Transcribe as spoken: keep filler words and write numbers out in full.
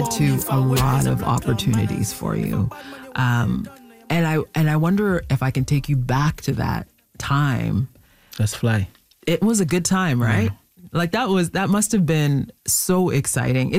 led to a lot of opportunities for you. Um, and I and I wonder if I can take you back to that time. Let's fly. It was a good time, right? Yeah. Like that was that must have been so exciting.